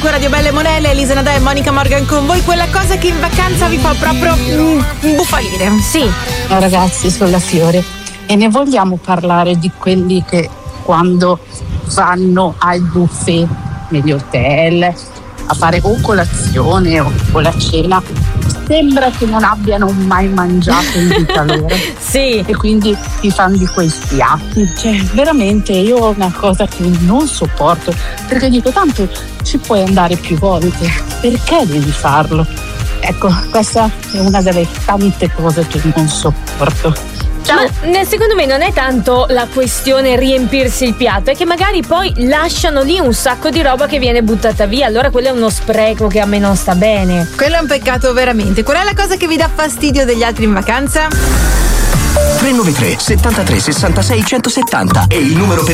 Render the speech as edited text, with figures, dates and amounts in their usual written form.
Radio Belle Monelle, Elisa Nadà e Monica Morgan con voi. Quella cosa che in vacanza vi fa proprio imbufalire. Sì. Ragazzi, sono la Fiore e ne vogliamo parlare di quelli che quando vanno al buffet negli hotel a fare o colazione o la cena sembra che non abbiano mai mangiato in vita loro. Sì. E quindi ti fanno di quei piatti. Cioè, veramente io ho una cosa che non sopporto, perché dico tanto ci puoi andare più volte, perché devi farlo? Ecco, questa è una delle tante cose che non sopporto. Ma secondo me non è tanto la questione riempirsi il piatto, è che magari poi lasciano lì un sacco di roba che viene buttata via, allora quello è uno spreco che a me non sta bene. Quello è un peccato veramente. Qual è la cosa che vi dà fastidio degli altri in vacanza? 393 73 66 170 è il numero per